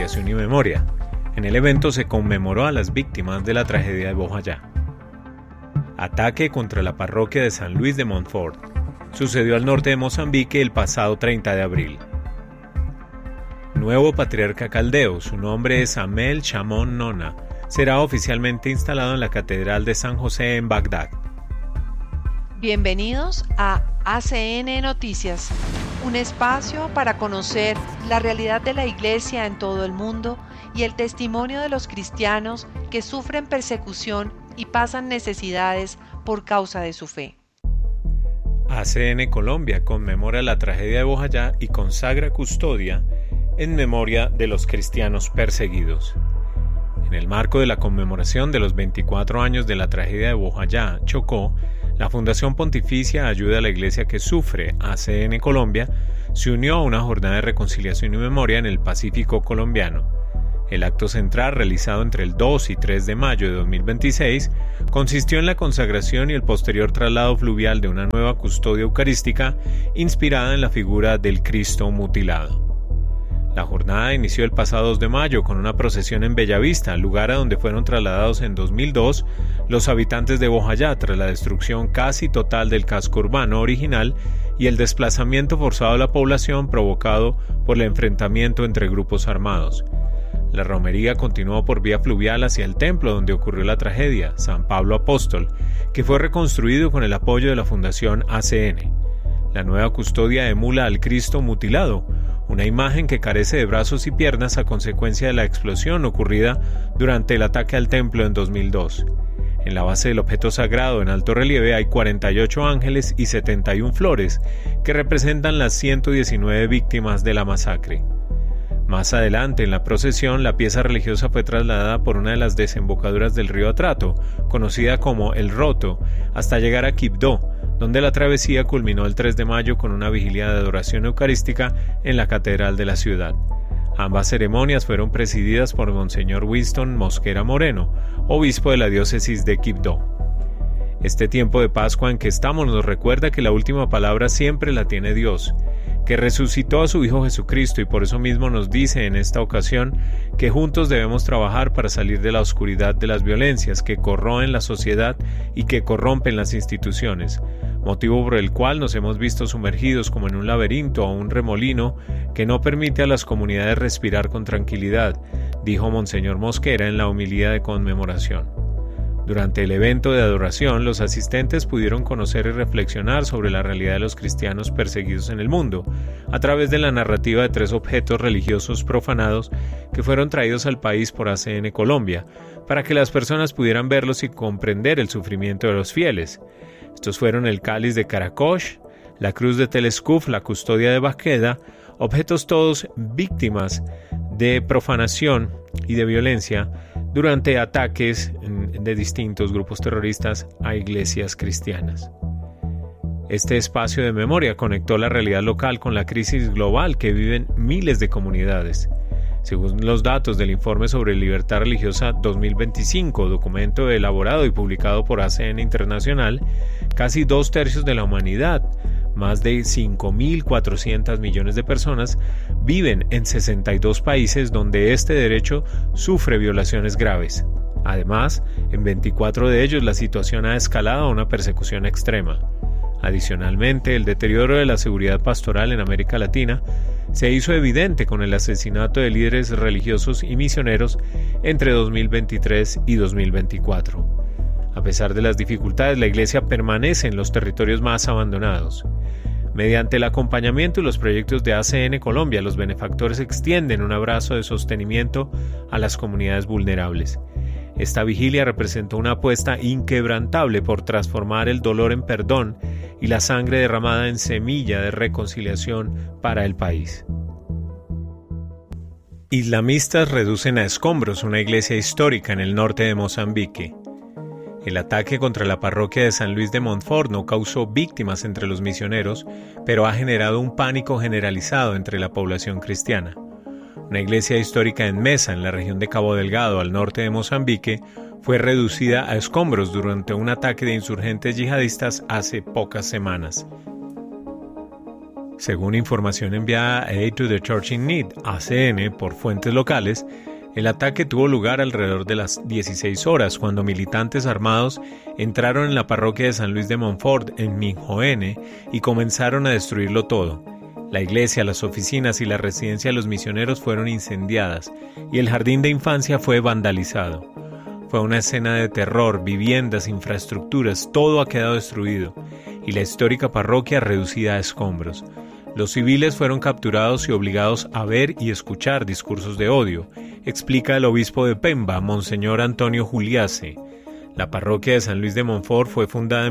Reconciliación y Memoria. En el evento se conmemoró a las víctimas de la tragedia de Bojayá. Ataque contra la parroquia de San Luis de Montfort. Sucedió al norte de Mozambique el pasado 30 de abril. Nuevo patriarca caldeo, su nombre es Amel Shamon Nona, será oficialmente instalado en la Catedral de San José en Bagdad. Bienvenidos a ACN Noticias, un espacio para conocer la realidad de la Iglesia en todo el mundo y el testimonio de los cristianos que sufren persecución y pasan necesidades por causa de su fe. ACN Colombia conmemora la tragedia de Bojayá y consagra custodia en memoria de los cristianos perseguidos. En el marco de la conmemoración de los 24 años de la tragedia de Bojayá, Chocó, la Fundación Pontificia Ayuda a la Iglesia que Sufre, ACN Colombia, se unió a una jornada de reconciliación y memoria en el Pacífico colombiano. El acto central, realizado entre el 2 y 3 de mayo de 2026, consistió en la consagración y el posterior traslado fluvial de una nueva custodia eucarística inspirada en la figura del Cristo mutilado. La jornada inició el pasado 2 de mayo con una procesión en Bellavista, lugar a donde fueron trasladados en 2002 los habitantes de Bojayá tras la destrucción casi total del casco urbano original y el desplazamiento forzado de la población provocado por el enfrentamiento entre grupos armados. La romería continuó por vía fluvial hacia el templo donde ocurrió la tragedia, San Pablo Apóstol, que fue reconstruido con el apoyo de la Fundación ACN. La nueva custodia emula al Cristo mutilado, una imagen que carece de brazos y piernas a consecuencia de la explosión ocurrida durante el ataque al templo en 2002. En la base del objeto sagrado en alto relieve hay 48 ángeles y 71 flores que representan las 119 víctimas de la masacre. Más adelante en la procesión, la pieza religiosa fue trasladada por una de las desembocaduras del río Atrato, conocida como El Roto, hasta llegar a Quibdó, donde la travesía culminó el 3 de mayo con una vigilia de adoración eucarística en la catedral de la ciudad. Ambas ceremonias fueron presididas por Monseñor Winston Mosquera Moreno, obispo de la diócesis de Quibdó. Este tiempo de Pascua en que estamos nos recuerda que la última palabra siempre la tiene Dios, que resucitó a su Hijo Jesucristo y por eso mismo nos dice en esta ocasión que juntos debemos trabajar para salir de la oscuridad de las violencias que corroen la sociedad y que corrompen las instituciones, motivo por el cual nos hemos visto sumergidos como en un laberinto o un remolino que no permite a las comunidades respirar con tranquilidad, dijo Monseñor Mosquera en la homilía de conmemoración. Durante el evento de adoración, los asistentes pudieron conocer y reflexionar sobre la realidad de los cristianos perseguidos en el mundo, a través de la narrativa de 3 objetos religiosos profanados que fueron traídos al país por ACN Colombia, para que las personas pudieran verlos y comprender el sufrimiento de los fieles. Estos fueron el cáliz de Karakosh, la cruz de Tel Escuf, la custodia de Baqueda, objetos todos víctimas de profanación y de violencia durante ataques de distintos grupos terroristas a iglesias cristianas. Este espacio de memoria conectó la realidad local con la crisis global que viven miles de comunidades. Según los datos del Informe sobre Libertad Religiosa 2025, documento elaborado y publicado por ACN Internacional, casi 2/3 de la humanidad, más de 5.400 millones de personas, viven en 62 países donde este derecho sufre violaciones graves. Además, en 24 de ellos la situación ha escalado a una persecución extrema. Adicionalmente, el deterioro de la seguridad pastoral en América Latina se hizo evidente con el asesinato de líderes religiosos y misioneros entre 2023 y 2024. A pesar de las dificultades, la Iglesia permanece en los territorios más abandonados. Mediante el acompañamiento y los proyectos de ACN Colombia, los benefactores extienden un abrazo de sostenimiento a las comunidades vulnerables. Esta vigilia representó una apuesta inquebrantable por transformar el dolor en perdón y la sangre derramada en semilla de reconciliación para el país. Islamistas reducen a escombros una iglesia histórica en el norte de Mozambique. El ataque contra la parroquia de San Luis de Montfort no causó víctimas entre los misioneros, pero ha generado un pánico generalizado entre la población cristiana. Una iglesia histórica en Mesa, en la región de Cabo Delgado, al norte de Mozambique, fue reducida a escombros durante un ataque de insurgentes yihadistas hace pocas semanas. Según información enviada a Aid to the Church in Need, ACN, por fuentes locales, el ataque tuvo lugar alrededor de las 16 horas, cuando militantes armados entraron en la parroquia de San Luis de Montfort, en Minjoene, y comenzaron a destruirlo todo. La iglesia, las oficinas y la residencia de los misioneros fueron incendiadas, y el jardín de infancia fue vandalizado. Fue una escena de terror, viviendas, infraestructuras, todo ha quedado destruido, y la histórica parroquia reducida a escombros. Los civiles fueron capturados y obligados a ver y escuchar discursos de odio, explica el obispo de Pemba, Monseñor Antonio Juliase. La parroquia de San Luis de Montfort fue fundada en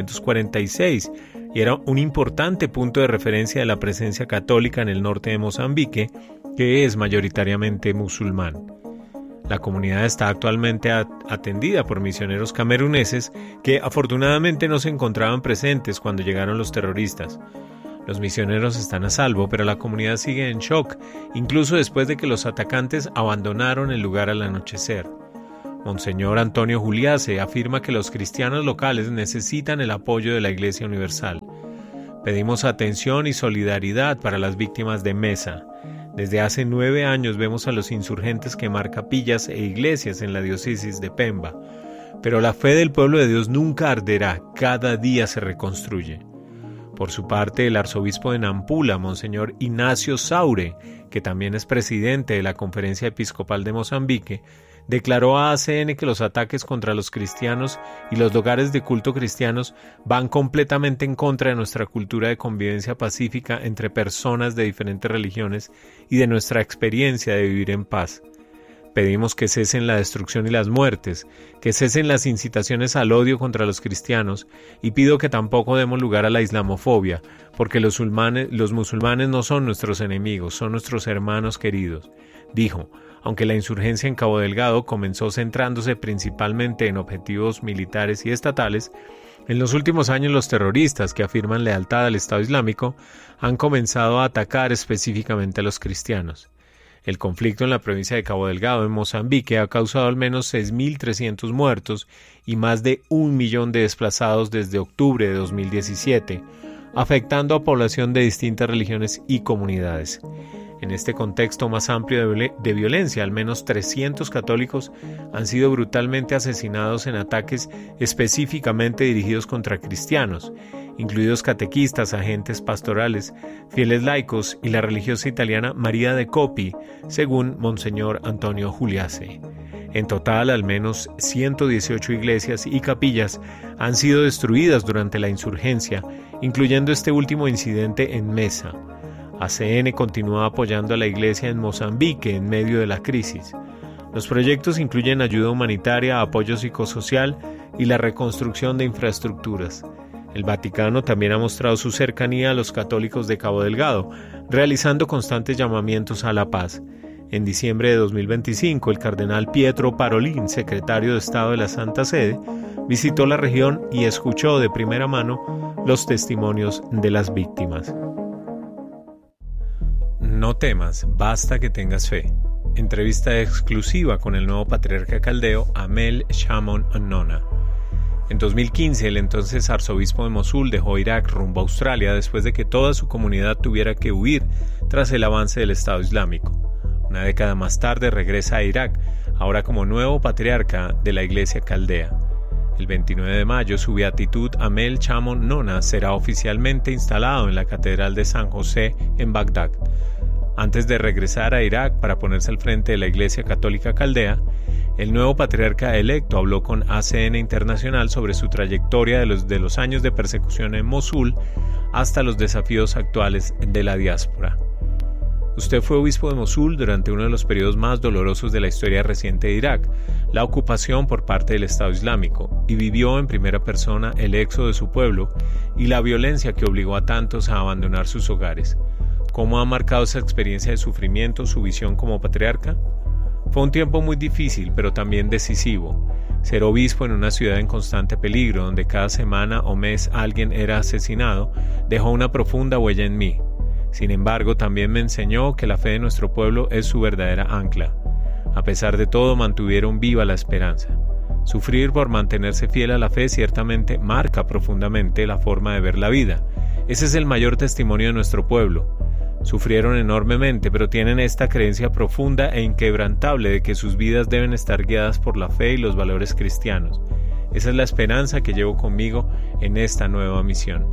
1946 y era un importante punto de referencia de la presencia católica en el norte de Mozambique, que es mayoritariamente musulmán. La comunidad está actualmente atendida por misioneros cameruneses que afortunadamente no se encontraban presentes cuando llegaron los terroristas. Los misioneros están a salvo, pero la comunidad sigue en shock, incluso después de que los atacantes abandonaron el lugar al anochecer. Monseñor Antonio Juliase afirma que los cristianos locales necesitan el apoyo de la Iglesia Universal. Pedimos atención y solidaridad para las víctimas de Mesa. Desde hace 9 años vemos a los insurgentes quemar capillas e iglesias en la diócesis de Pemba. Pero la fe del pueblo de Dios nunca arderá, cada día se reconstruye. Por su parte, el arzobispo de Nampula, Monseñor Ignacio Saure, que también es presidente de la Conferencia Episcopal de Mozambique, declaró a ACN que los ataques contra los cristianos y los lugares de culto cristianos van completamente en contra de nuestra cultura de convivencia pacífica entre personas de diferentes religiones y de nuestra experiencia de vivir en paz. Pedimos que cesen la destrucción y las muertes, que cesen las incitaciones al odio contra los cristianos, y pido que tampoco demos lugar a la islamofobia, porque los musulmanes no son nuestros enemigos, son nuestros hermanos queridos, dijo. Aunque la insurgencia en Cabo Delgado comenzó centrándose principalmente en objetivos militares y estatales, en los últimos años los terroristas que afirman lealtad al Estado Islámico han comenzado a atacar específicamente a los cristianos. El conflicto en la provincia de Cabo Delgado, en Mozambique, ha causado al menos 6.300 muertos y más de 1 millón de desplazados desde octubre de 2017, afectando a población de distintas religiones y comunidades. En este contexto más amplio de violencia, al menos 300 católicos han sido brutalmente asesinados en ataques específicamente dirigidos contra cristianos, incluidos catequistas, agentes pastorales, fieles laicos y la religiosa italiana María de Copi, según Monseñor Antonio Juliase. En total, al menos 118 iglesias y capillas han sido destruidas durante la insurgencia, incluyendo este último incidente en Mesa. ACN continúa apoyando a la iglesia en Mozambique en medio de la crisis. Los proyectos incluyen ayuda humanitaria, apoyo psicosocial y la reconstrucción de infraestructuras. El Vaticano también ha mostrado su cercanía a los católicos de Cabo Delgado, realizando constantes llamamientos a la paz. En diciembre de 2025, el cardenal Pietro Parolin, secretario de Estado de la Santa Sede, visitó la región y escuchó de primera mano los testimonios de las víctimas. No temas, basta que tengas fe. Entrevista exclusiva con el nuevo patriarca caldeo Amel Shamon Nona. En 2015, el entonces arzobispo de Mosul dejó Irak rumbo a Australia después de que toda su comunidad tuviera que huir tras el avance del Estado Islámico. Una década más tarde regresa a Irak, ahora como nuevo patriarca de la Iglesia Caldea. El 29 de mayo, su beatitud Amel Shamon Nona será oficialmente instalado en la Catedral de San José en Bagdad. Antes de regresar a Irak para ponerse al frente de la Iglesia Católica Caldea, el nuevo patriarca electo habló con ACN Internacional sobre su trayectoria de los años de persecución en Mosul hasta los desafíos actuales de la diáspora. Usted fue obispo de Mosul durante uno de los periodos más dolorosos de la historia reciente de Irak, la ocupación por parte del Estado Islámico, y vivió en primera persona el éxodo de su pueblo y la violencia que obligó a tantos a abandonar sus hogares. ¿Cómo ha marcado esa experiencia de sufrimiento su visión como patriarca? Fue un tiempo muy difícil, pero también decisivo. Ser obispo en una ciudad en constante peligro, donde cada semana o mes alguien era asesinado, dejó una profunda huella en mí. Sin embargo, también me enseñó que la fe de nuestro pueblo es su verdadera ancla. A pesar de todo, mantuvieron viva la esperanza. Sufrir por mantenerse fiel a la fe ciertamente marca profundamente la forma de ver la vida, Ese es el mayor testimonio de nuestro pueblo. Sufrieron enormemente, pero tienen esta creencia profunda e inquebrantable de que sus vidas deben estar guiadas por la fe y los valores cristianos. Esa es la esperanza que llevo conmigo en esta nueva misión.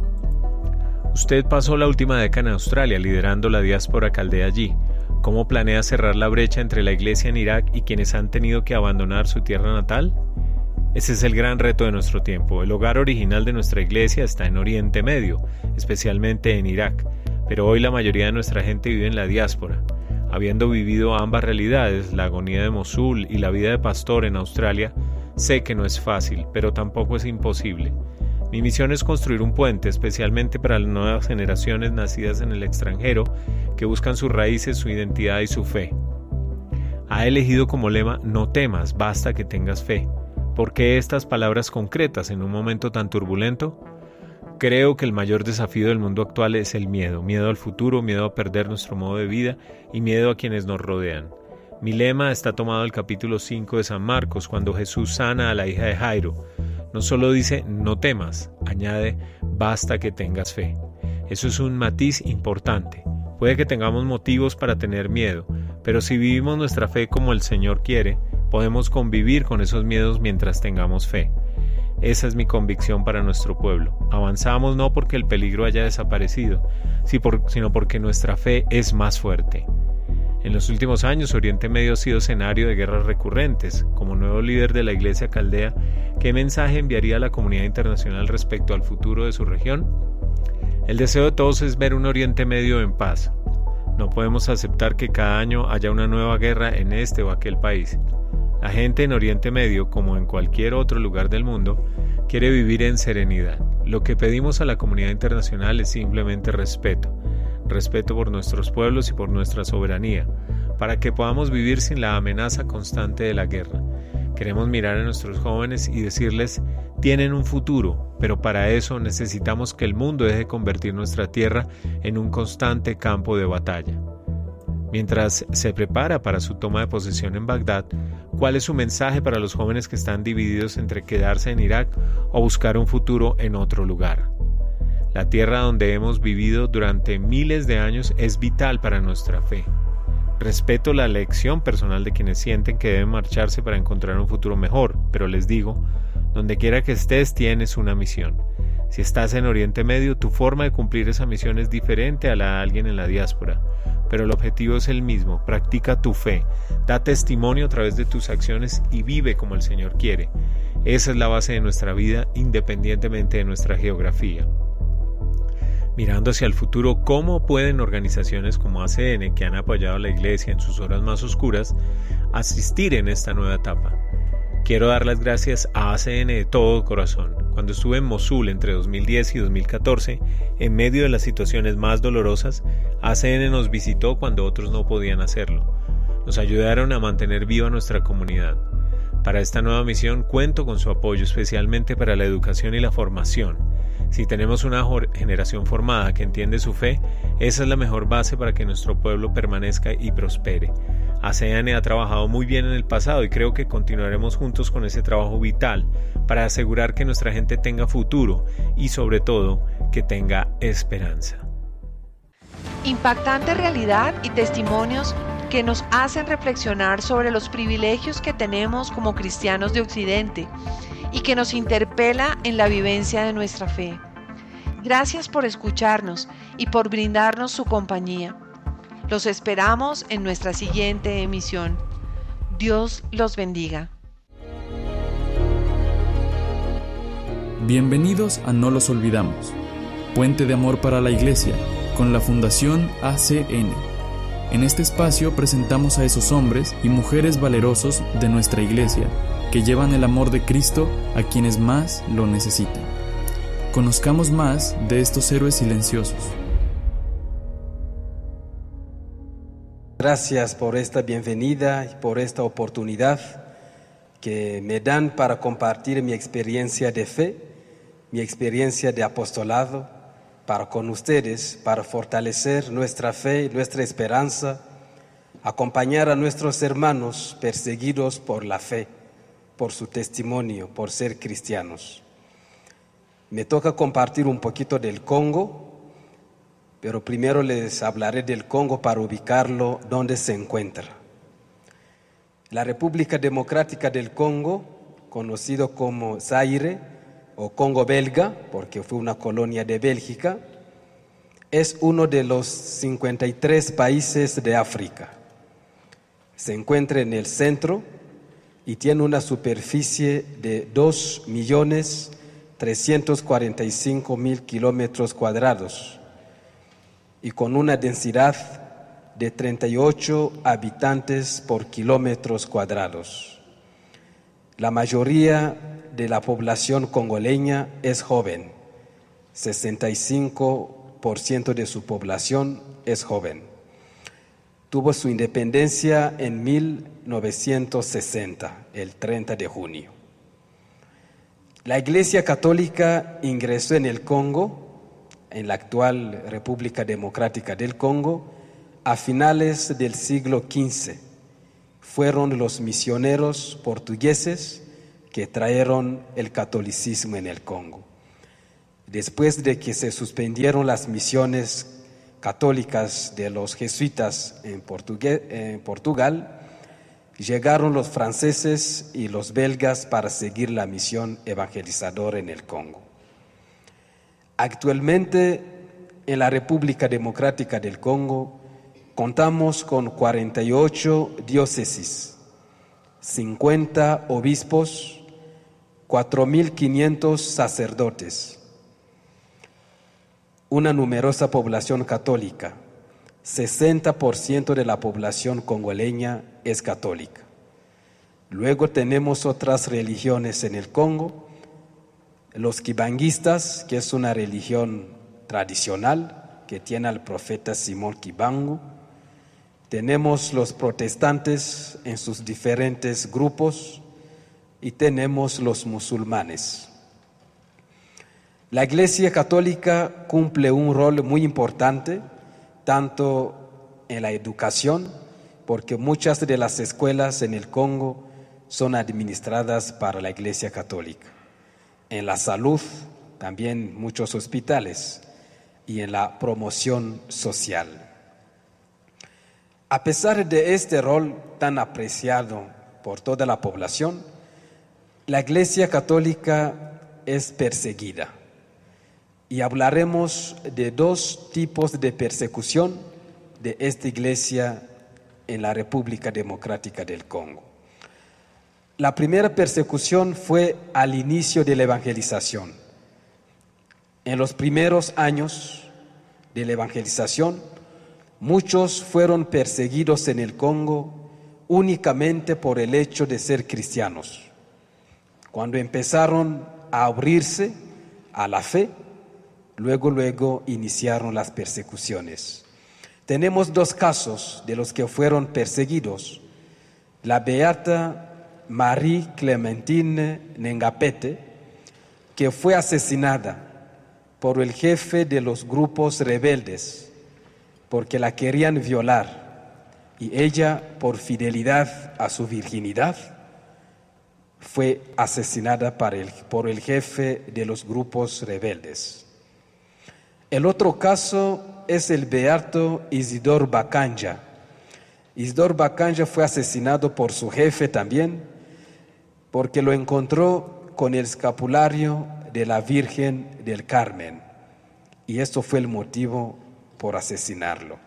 Usted pasó la última década en Australia liderando la diáspora caldea allí. ¿Cómo planea cerrar la brecha entre la iglesia en Irak y quienes han tenido que abandonar su tierra natal? Ese es el gran reto de nuestro tiempo. El hogar original de nuestra iglesia está en Oriente Medio, especialmente en Irak, pero hoy la mayoría de nuestra gente vive en la diáspora. Habiendo vivido ambas realidades, la agonía de Mosul y la vida de pastor en Australia, sé que no es fácil, pero tampoco es imposible. Mi misión es construir un puente, especialmente para las nuevas generaciones nacidas en el extranjero que buscan sus raíces, su identidad y su fe. Ha elegido como lema: no temas, basta que tengas fe. ¿Por qué estas palabras concretas en un momento tan turbulento? Creo que el mayor desafío del mundo actual es el miedo. Miedo al futuro, miedo a perder nuestro modo de vida y miedo a quienes nos rodean. Mi lema está tomado del capítulo 5 de San Marcos, cuando Jesús sana a la hija de Jairo. No solo dice no temas, añade basta que tengas fe. Eso es un matiz importante. Puede que tengamos motivos para tener miedo, pero si vivimos nuestra fe como el Señor quiere, podemos convivir con esos miedos mientras tengamos fe. Esa es mi convicción para nuestro pueblo. Avanzamos no porque el peligro haya desaparecido, sino porque nuestra fe es más fuerte. En los últimos años, Oriente Medio ha sido escenario de guerras recurrentes. Como nuevo líder de la Iglesia Caldea, ¿qué mensaje enviaría a la comunidad internacional respecto al futuro de su región? El deseo de todos es ver un Oriente Medio en paz. No podemos aceptar que cada año haya una nueva guerra en este o aquel país. La gente en Oriente Medio, como en cualquier otro lugar del mundo, quiere vivir en serenidad. Lo que pedimos a la comunidad internacional es simplemente respeto. Respeto por nuestros pueblos y por nuestra soberanía, para que podamos vivir sin la amenaza constante de la guerra. Queremos mirar a nuestros jóvenes y decirles: tienen un futuro, pero para eso necesitamos que el mundo deje de convertir nuestra tierra en un constante campo de batalla. Mientras se prepara para su toma de posesión en Bagdad, ¿cuál es su mensaje para los jóvenes que están divididos entre quedarse en Irak o buscar un futuro en otro lugar? La tierra donde hemos vivido durante miles de años es vital para nuestra fe. Respeto la elección personal de quienes sienten que deben marcharse para encontrar un futuro mejor, pero les digo, donde quiera que estés tienes una misión. Si estás en Oriente Medio, tu forma de cumplir esa misión es diferente a la de alguien en la diáspora, pero el objetivo es el mismo: practica tu fe, da testimonio a través de tus acciones y vive como el Señor quiere. Esa es la base de nuestra vida, independientemente de nuestra geografía. Mirando hacia el futuro, ¿cómo pueden organizaciones como ACN, que han apoyado a la Iglesia en sus horas más oscuras, asistir en esta nueva etapa? Quiero dar las gracias a ACN de todo corazón. Cuando estuve en Mosul entre 2010 y 2014, en medio de las situaciones más dolorosas, ACN nos visitó cuando otros no podían hacerlo. Nos ayudaron a mantener viva nuestra comunidad. Para esta nueva misión cuento con su apoyo, especialmente para la educación y la formación. Si tenemos una generación formada que entiende su fe, esa es la mejor base para que nuestro pueblo permanezca y prospere. ACN ha trabajado muy bien en el pasado y creo que continuaremos juntos con ese trabajo vital para asegurar que nuestra gente tenga futuro y, sobre todo, que tenga esperanza. Impactante realidad y testimonios que nos hacen reflexionar sobre los privilegios que tenemos como cristianos de Occidente y que nos interpela en la vivencia de nuestra fe. Gracias por escucharnos y por brindarnos su compañía. Los esperamos en nuestra siguiente emisión. Dios los bendiga. Bienvenidos a No los olvidamos, Puente de Amor para la Iglesia, con la Fundación ACN. En este espacio presentamos a esos hombres y mujeres valerosos de nuestra Iglesia, que llevan el amor de Cristo a quienes más lo necesitan. Conozcamos más de estos héroes silenciosos. Gracias por esta bienvenida y por esta oportunidad que me dan para compartir mi experiencia de fe, mi experiencia de apostolado para con ustedes, para fortalecer nuestra fe y nuestra esperanza, acompañar a nuestros hermanos perseguidos por la fe, por su testimonio, por ser cristianos. Me toca compartir un poquito del Congo, pero primero les hablaré del Congo para ubicarlo donde se encuentra. La República Democrática del Congo, conocido como Zaire o Congo belga, porque fue una colonia de Bélgica, es uno de los 53 países de África. Se encuentra en el centro y tiene una superficie de 2.345.000 kilómetros cuadrados y con una densidad de 38 habitantes por kilómetros cuadrados. La mayoría de la población congoleña es joven, 65% de su población es joven. Tuvo su independencia en 1960, el 30 de junio. La Iglesia Católica ingresó en el Congo, en la actual República Democrática del Congo, a finales del siglo XV. Fueron los misioneros portugueses que trajeron el catolicismo en el Congo. Después de que se suspendieron las misiones católicas de los jesuitas en Portugal, llegaron los franceses y los belgas para seguir la misión evangelizadora en el Congo. Actualmente, en la República Democrática del Congo, contamos con 48 diócesis, 50 obispos, 4.500 sacerdotes, una numerosa población católica. 60% de la población congoleña es católica. Luego tenemos otras religiones en el Congo, los kibanguistas, que es una religión tradicional que tiene al profeta Simón Kibangu. Tenemos los protestantes en sus diferentes grupos y tenemos los musulmanes. La Iglesia Católica cumple un rol muy importante, tanto en la educación, porque muchas de las escuelas en el Congo son administradas para la Iglesia Católica. En la salud, también muchos hospitales, y en la promoción social. A pesar de este rol tan apreciado por toda la población, la Iglesia Católica es perseguida. Y hablaremos de dos tipos de persecución de esta iglesia en la República Democrática del Congo. La primera persecución fue al inicio de la evangelización. En los primeros años de la evangelización, muchos fueron perseguidos en el Congo únicamente por el hecho de ser cristianos. Cuando empezaron a abrirse a la fe, luego iniciaron las persecuciones. Tenemos dos casos de los que fueron perseguidos. La beata Marie Clementine Nengapete, que fue asesinada por el jefe de los grupos rebeldes porque la querían violar, y ella, por fidelidad a su virginidad, fue asesinada por el jefe de los grupos rebeldes. El otro caso es el beato Isidore Bacanja. Isidore Bacanja fue asesinado por su jefe también, porque lo encontró con el escapulario de la Virgen del Carmen, y esto fue el motivo por asesinarlo.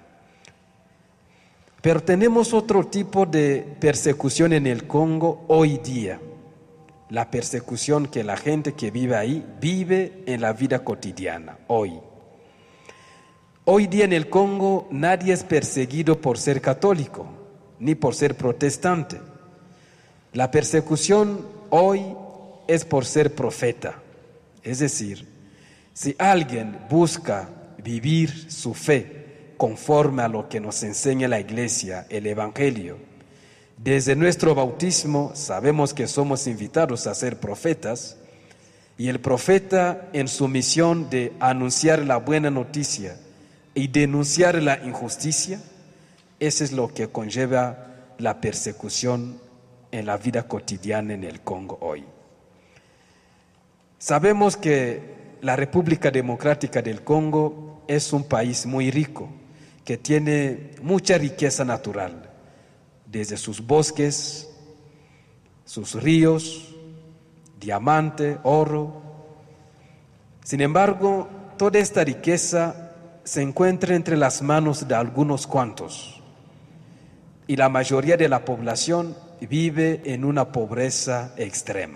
Pero tenemos otro tipo de persecución en el Congo hoy día, la persecución que la gente que vive ahí vive en la vida cotidiana, hoy. Hoy día en el Congo nadie es perseguido por ser católico, ni por ser protestante. La persecución hoy es por ser profeta. Es decir, si alguien busca vivir su fe conforme a lo que nos enseña la Iglesia, el Evangelio, desde nuestro bautismo sabemos que somos invitados a ser profetas, y el profeta en su misión de anunciar la buena noticia y denunciar la injusticia, eso es lo que conlleva la persecución en la vida cotidiana en el Congo hoy. Sabemos que la República Democrática del Congo es un país muy rico, que tiene mucha riqueza natural, desde sus bosques, sus ríos, diamante, oro. Sin embargo, toda esta riqueza se encuentra entre las manos de algunos cuantos, y la mayoría de la población vive en una pobreza extrema.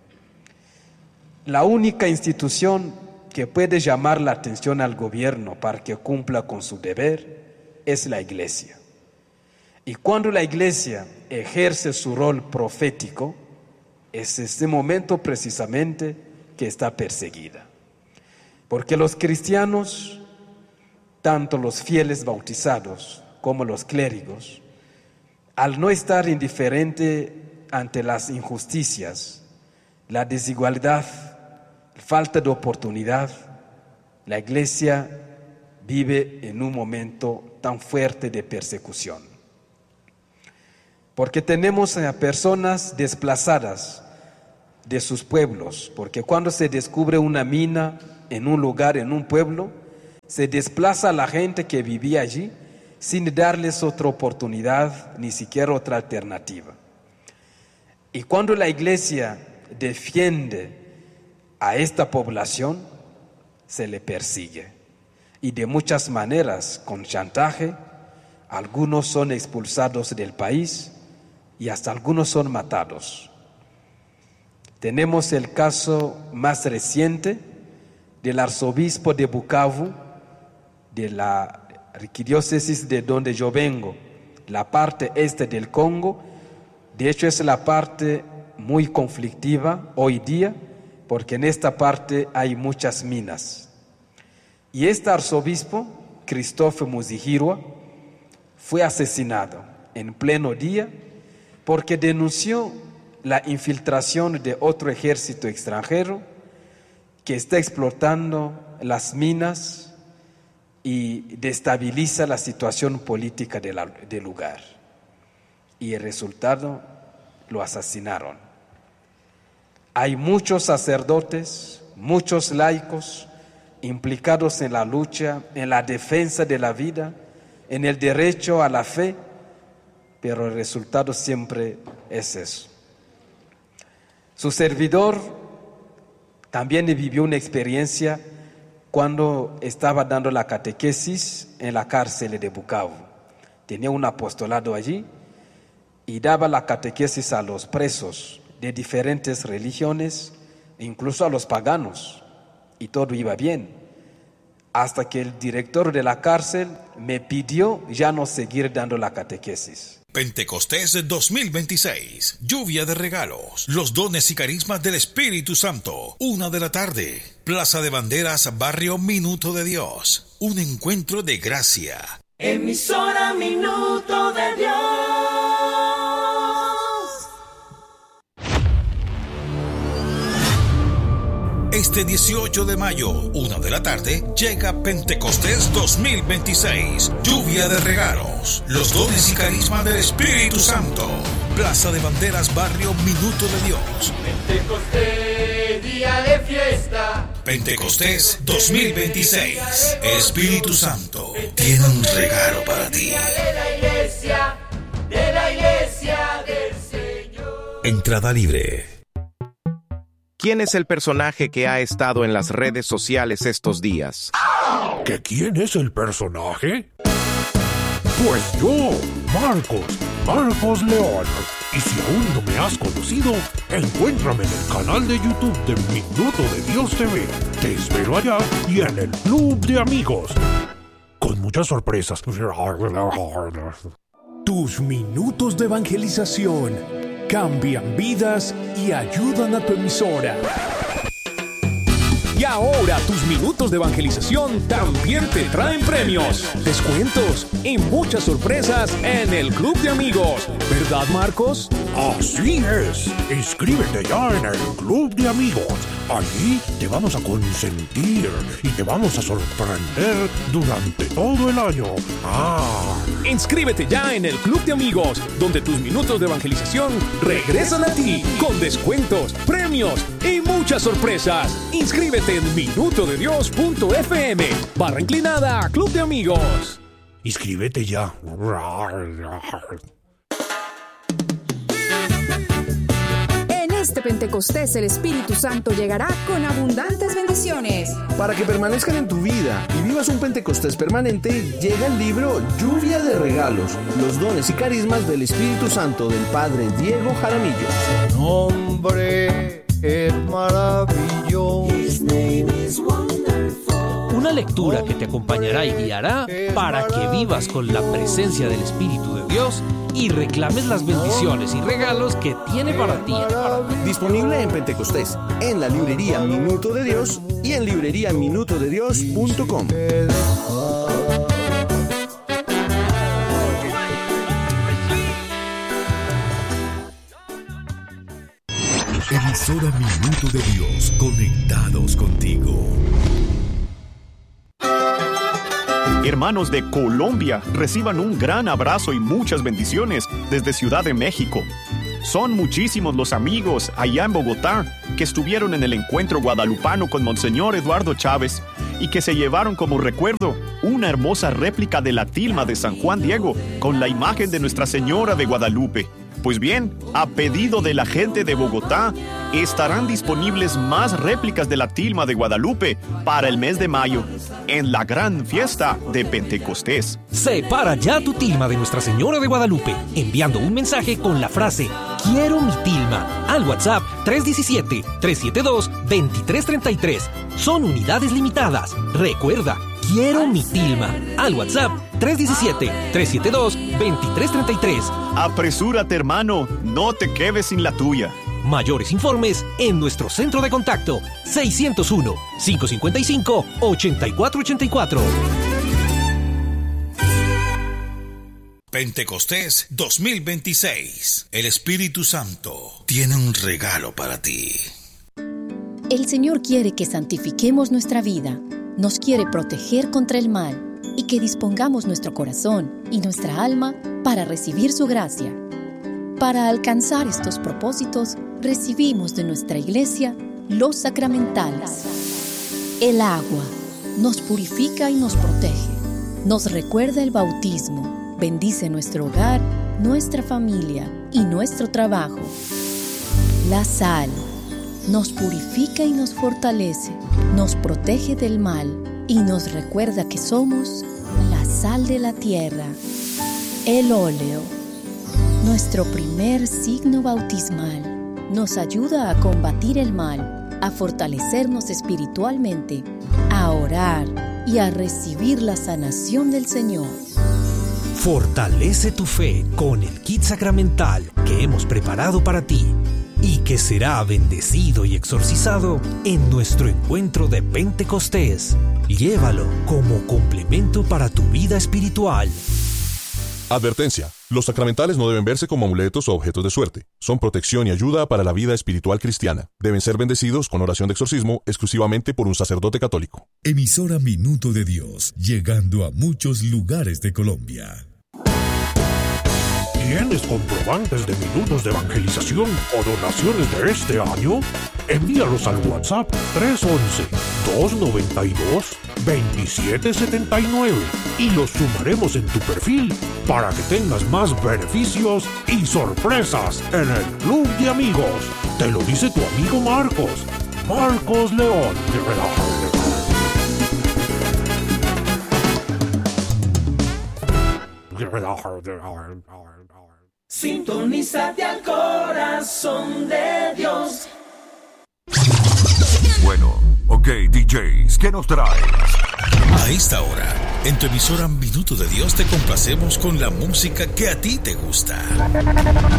La única institución que puede llamar la atención al gobierno para que cumpla con su deber es la Iglesia. Y cuando la Iglesia ejerce su rol profético, es este momento precisamente que está perseguida. Porque los cristianos, tanto los fieles bautizados como los clérigos, al no estar indiferente ante las injusticias, la desigualdad, falta de oportunidad, la Iglesia vive en un momento tan fuerte de persecución. Porque tenemos a personas desplazadas de sus pueblos, porque cuando se descubre una mina en un lugar, en un pueblo, se desplaza a la gente que vivía allí sin darles otra oportunidad, ni siquiera otra alternativa. Y cuando la Iglesia defiende a esta población, se le persigue. Y de muchas maneras, con chantaje, algunos son expulsados del país y hasta algunos son matados. Tenemos el caso más reciente del arzobispo de Bukavu, de la arquidiócesis de donde yo vengo, la parte este del Congo. De hecho, es la parte muy conflictiva hoy día, porque en esta parte hay muchas minas. Y este arzobispo, Christophe Muzihirwa, fue asesinado en pleno día porque denunció la infiltración de otro ejército extranjero que está explotando las minas y destabiliza la situación política del lugar. Y el resultado, lo asesinaron. Hay muchos sacerdotes, muchos laicos implicados en la lucha, en la defensa de la vida, en el derecho a la fe, pero el resultado siempre es eso. Su servidor también vivió una experiencia cuando estaba dando la catequesis en la cárcel de Bukavu. Tenía un apostolado allí y daba la catequesis a los presos de diferentes religiones, incluso a los paganos, y todo iba bien, hasta que el director de la cárcel me pidió ya no seguir dando la catequesis. Pentecostés 2026, lluvia de regalos, los dones y carismas del Espíritu Santo, 1 de la tarde, Plaza de Banderas, Barrio Minuto de Dios, un encuentro de gracia. Emisora Minuto de Dios. Este 18 de mayo, 1 de la tarde, llega Pentecostés 2026. Lluvia de regalos, los dones y carismas del Espíritu Santo. Plaza de Banderas, Barrio Minuto de Dios. Pentecostés, día de fiesta. Pentecostés 2026. Espíritu Santo tiene un regalo para ti. De la iglesia del Señor. Entrada libre. ¿Quién es el personaje que ha estado en las redes sociales estos días? ¿Que quién es el personaje? Pues yo, Marcos León. Y si aún no me has conocido, encuéntrame en el canal de YouTube de Minuto de Dios TV. Te espero allá y en el Club de Amigos. Con muchas sorpresas. Tus minutos de evangelización cambian vidas y ayudan a tu emisora. Y ahora tus minutos de evangelización también te traen premios, descuentos y muchas sorpresas en el Club de Amigos. ¿Verdad, Marcos? Así es. Inscríbete ya en el Club de Amigos Allí te vamos a consentir y te vamos a sorprender durante todo el año. Inscríbete ya en el Club de Amigos, donde tus minutos de evangelización regresan a ti con descuentos, premios y muchas sorpresas. Inscríbete en minutodedios.fm/inclinada Club de Amigos. Inscríbete ya. Este Pentecostés el Espíritu Santo llegará con abundantes bendiciones. Para que permanezcan en tu vida y vivas un Pentecostés permanente, llega el libro Lluvia de Regalos, los dones y carismas del Espíritu Santo del Padre Diego Jaramillo. Tu nombre es maravilloso. Una lectura que te acompañará y guiará para que vivas con la presencia del Espíritu de Dios y reclames las bendiciones y regalos que tiene para ti. Disponible en Pentecostés, en la librería Minuto de Dios y en libreriaminutodedios.com. Emisora Minuto de Dios, conectados contigo. Hermanos de Colombia, reciban un gran abrazo y muchas bendiciones desde Ciudad de México. Son muchísimos los amigos allá en Bogotá que estuvieron en el encuentro guadalupano con Monseñor Eduardo Chávez y que se llevaron como recuerdo una hermosa réplica de la tilma de San Juan Diego con la imagen de Nuestra Señora de Guadalupe. Pues bien, a pedido de la gente de Bogotá, estarán disponibles más réplicas de la tilma de Guadalupe para el mes de mayo, en la gran fiesta de Pentecostés. Separa ya tu tilma de Nuestra Señora de Guadalupe, enviando un mensaje con la frase "Quiero mi tilma" al WhatsApp 317-372-2333. Son unidades limitadas. Recuerda, "Quiero mi tilma" al WhatsApp 317-372-2333. Apresúrate, hermano, no te quedes sin la tuya. Mayores informes en nuestro centro de contacto 601-555-8484. Pentecostés 2026. El Espíritu Santo tiene un regalo para ti. El Señor quiere que santifiquemos nuestra vida, nos quiere proteger contra el mal y que dispongamos nuestro corazón y nuestra alma para recibir su gracia. Para alcanzar estos propósitos, recibimos de nuestra iglesia los sacramentales. El agua nos purifica y nos protege, nos recuerda el bautismo, bendice nuestro hogar, nuestra familia y nuestro trabajo. La sal nos purifica y nos fortalece, nos protege del mal y nos recuerda que somos la sal de la tierra. El óleo, nuestro primer signo bautismal, nos ayuda a combatir el mal, a fortalecernos espiritualmente, a orar y a recibir la sanación del Señor. Fortalece tu fe con el kit sacramental que hemos preparado para ti y que será bendecido y exorcizado en nuestro encuentro de Pentecostés. Llévalo como complemento para tu vida espiritual. Advertencia: los sacramentales no deben verse como amuletos o objetos de suerte. Son protección y ayuda para la vida espiritual cristiana. Deben ser bendecidos con oración de exorcismo exclusivamente por un sacerdote católico. Emisora Minuto de Dios, llegando a muchos lugares de Colombia. ¿Tienes comprobantes de minutos de evangelización o donaciones de este año? Envíalos al WhatsApp 311-292-2779 y los sumaremos en tu perfil para que tengas más beneficios y sorpresas en el Club de Amigos. Te lo dice tu amigo Marcos León. Sintonízate al corazón de Dios. Bueno, ok, DJs, ¿qué nos traes? A esta hora, en tu emisora Minuto de Dios te complacemos con la música que a ti te gusta.